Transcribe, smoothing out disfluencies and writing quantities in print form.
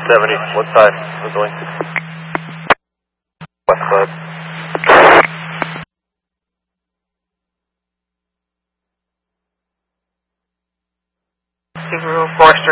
70. What side? We're going west side. Subaru Forester